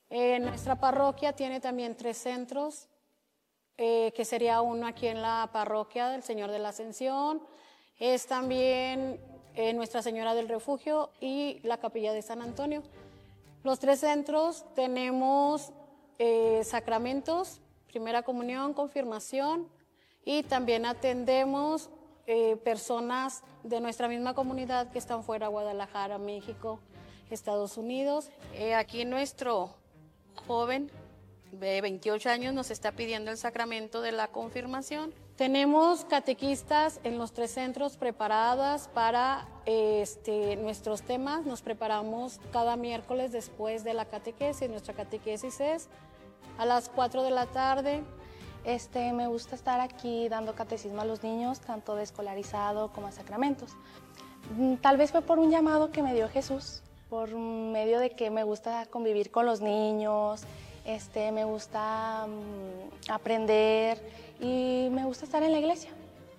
Nuestra parroquia tiene también 3 centros, que sería uno aquí en la parroquia del Señor de la Ascensión, es también Nuestra Señora del Refugio y la Capilla de San Antonio. Los 3 centros tenemos sacramentos, primera comunión, confirmación, y también atendemos personas de nuestra misma comunidad que están fuera de Guadalajara, México, Estados Unidos. Aquí nuestro joven de 28 años nos está pidiendo el sacramento de la confirmación. Tenemos catequistas en los 3 centros preparadas para nuestros temas. Nos preparamos cada miércoles después de la catequesis. Nuestra catequesis es a las 4 de la tarde. Me gusta estar aquí dando catecismo a los niños, tanto de escolarizado como a sacramentos. Tal vez fue por un llamado que me dio Jesús, por medio de que me gusta convivir con los niños, me gusta aprender y me gusta estar en la iglesia.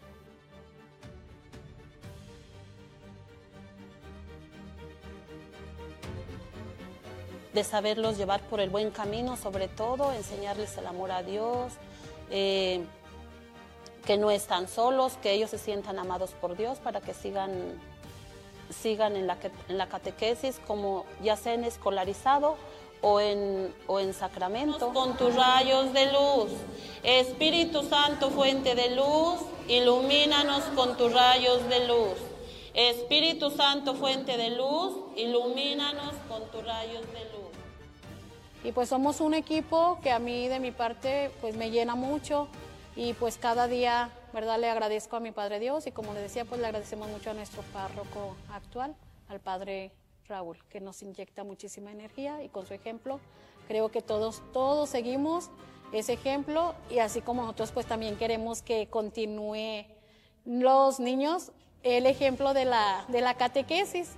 De saberlos llevar por el buen camino, sobre todo, enseñarles el amor a Dios, que no están solos, que ellos se sientan amados por Dios para que sigan en la catequesis, como ya sea en escolarizado o en sacramento. Con tus rayos de luz, Espíritu Santo, fuente de luz, ilumínanos con tus rayos de luz. Espíritu Santo, fuente de luz, ilumínanos con tus rayos de luz. Y pues somos un equipo que a mí de mi parte pues me llena mucho y pues cada día, ¿verdad?, le agradezco a mi Padre Dios y como le decía, pues le agradecemos mucho a nuestro párroco actual, al Padre Raúl, que nos inyecta muchísima energía y con su ejemplo creo que todos seguimos ese ejemplo y así como nosotros pues también queremos que continúe los niños el ejemplo de la catequesis.